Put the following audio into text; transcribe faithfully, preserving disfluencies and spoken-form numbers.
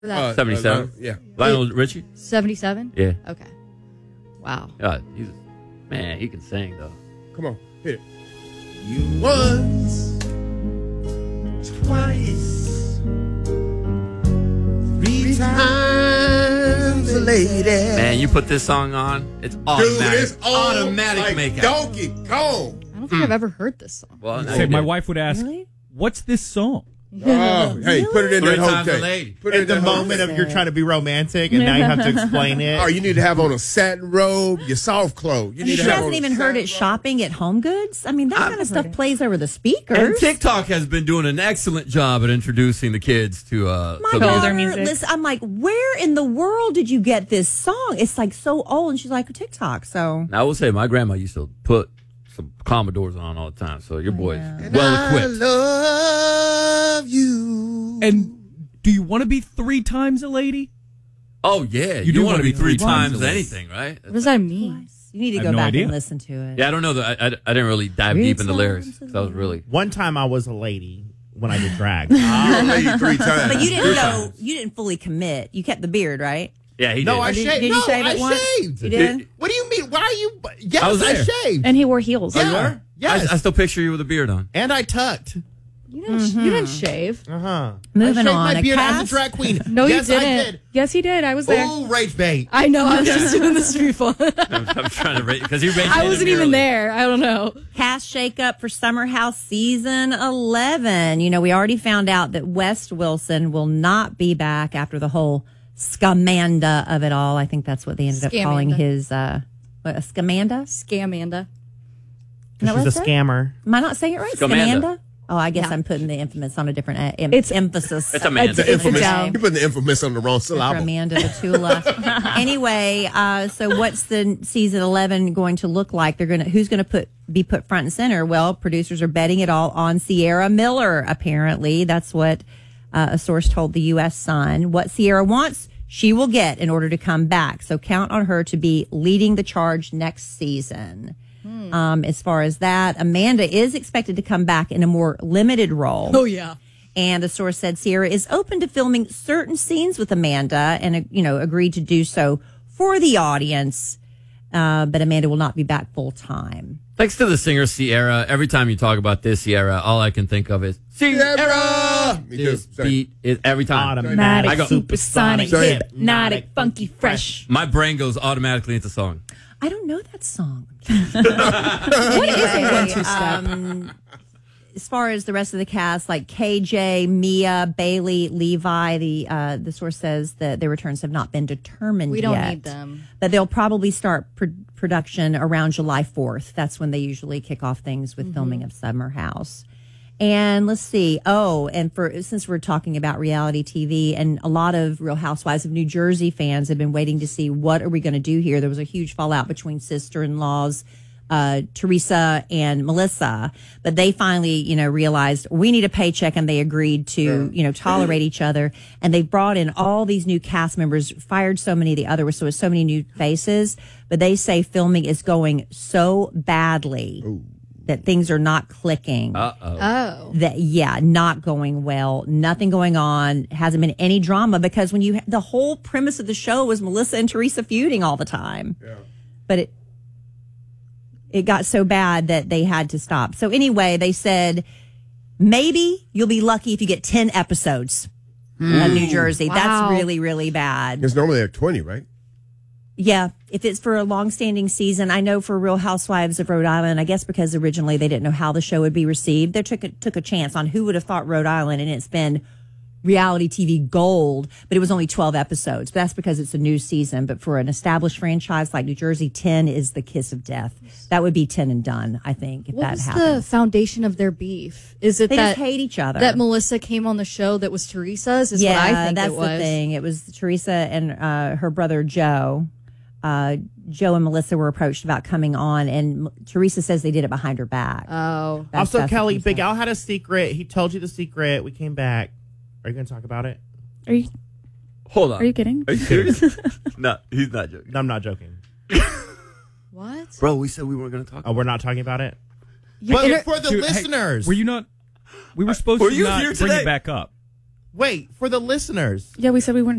Uh, seventy-seven. Uh, yeah. Lionel Richie? seventy-seven? Yeah. Okay. Wow. Uh, he's, man, he can sing, though. Come on. Hit it. You once, twice, three times a lady. Man, you put this song on, it's automatic. Dude, it's all automatic like makeup. Donkey Kong. I don't think mm. I've ever heard this song. Well, Say, my wife would ask, really? What's this song? Oh, hey, put it in Three that whole times a thing. lady. Put it At in the that moment whole of you're trying to be romantic and now you have to explain it. Oh, you need to have on a satin robe, your soft clothes. You need she to have hasn't on even heard it shopping at Home Goods. I mean, that kind of stuff it. plays over the speakers. And TikTok has been doing an excellent job at introducing the kids to uh My to daughter, music. listen, I'm like, where in the world did you get this song? It's like so old, and she's like, TikTok. So I will say, my grandma used to put some Commodores on all the time, so your boy's yeah. well equipped. I love you. And do you want to be three times a lady? Oh yeah, you, You do do want to be three times, times a lady. anything, right? What does that mean? you need to I go have no back idea. and listen to it. Yeah, I don't know. That I, I, I didn't really dive Three deep into times lyrics. a 'Cause I was really One time I was a lady when I did drag. You're a lady three times. But you didn't go. You didn't fully commit. You kept the beard, right? yeah. He no, did. I Did- shaved. did you no, shave I it once? shaved. You did? What do you mean? Why are you? Yes, I I, was there. shaved. And he wore heels. yeah. Yes. I, I still picture you with a beard on. and I tucked. You didn't, you didn't shave. Uh huh. Moving I shaved on, my a beard as cast? a drag queen. No, yes, you didn't. I did. Yes, he did. I was there. Ooh, rage bait. I know. I was just doing this before. I'm, I'm trying to rate because you rated I it wasn't even early. there. I don't know. Cast shakeup for Summer House season eleven. You know, we already found out that West Wilson will not be back after the whole scamanda of it all. I think that's what they ended up calling Scamanda. his, uh, what, a scamanda? Scamanda. Isn't that what She's it a said? scammer. Am I not saying it right? Scamanda. Scamanda? Oh, I guess Yeah. I'm putting the infamous on a different uh, em- It's- emphasis. It's Amanda. It's, The it's a infamous. down. You're putting the infamous on the wrong for syllable. Amanda Batula. Anyway, uh, so what's the season eleven going to look like? They're going to who's going to put be put front and center? Well, producers are betting it all on Sierra Miller. Apparently, that's what uh, a source told the U S Sun. What Sierra wants, she will get in order to come back. So count on her to be leading the charge next season. Um, as far as that, Amanda is expected to come back in a more limited role. Oh, yeah. And the source said Sierra is open to filming certain scenes with Amanda and, uh, you know, agreed to do so for the audience. Uh, but Amanda will not be back full time. Thanks to the singer Sierra. Every time you talk about this Sierra, all I can think of is Sierra. Me too. This Same. beat is every time. Automatic, I go- supersonic, Same. hypnotic, funky, fresh. My brain goes automatically into song. I don't know that song. What is a one-two step? Um, as far as the rest of the cast, like K J, Mia, Bailey, Levi, the uh, the source says that their returns have not been determined We don't yet. need them. But they'll probably start pr- production around July fourth. That's when they usually kick off things with filming of Summer House. And let's see. Oh, and for since we're talking about reality T V, and a lot of Real Housewives of New Jersey fans have been waiting to see what are we going to do here. There was a huge fallout between sister-in-laws, uh, Teresa and Melissa, but they finally, you know, realized we need a paycheck, and they agreed to, you know, tolerate each other. And they brought in all these new cast members, fired so many of the other, so so many new faces. But they say filming is going so badly. Ooh. That things are not clicking. Uh-oh. Oh. That yeah, not going well. Nothing going on. Hasn't been any drama because when you the whole premise of the show was Melissa and Teresa feuding all the time. Yeah. But it it got so bad that they had to stop. So anyway, they said maybe you'll be lucky if you get ten episodes mm. of New Jersey. Wow. That's really really bad. It's normally like twenty, right? Yeah, if it's for a long-standing season, I know for Real Housewives of Rhode Island, I guess because originally they didn't know how the show would be received, they took a, took a chance on who would have thought Rhode Island, and it's been reality T V gold, but it was only twelve episodes. But that's because it's a new season. But for an established franchise like New Jersey, ten is the kiss of death. That would be ten and done, I think, if What that was happens. the foundation of their beef? Is it They that just hate each other. that Melissa came on the show that was Teresa's? Is yeah, what I think that's it was. the thing. It was Teresa and uh, her brother Joe. Uh, Joe and Melissa were approached about coming on, and M- Teresa says they did it behind her back. Oh, That's- Also, that's Kelly, what he Big said. Al had a secret. He told you the secret. We came back. Are you going to talk about it? Are you Hold on. are you kidding? Are you serious? No, he's not joking. No, I'm not joking. what? Bro, we said we weren't going to talk Oh, we're not talking about it? You're But inter- for the Dude, hey, listeners. were you not? We were supposed Were to you not here bring today? it back up. Wait, for the listeners. Yeah, we said we wouldn't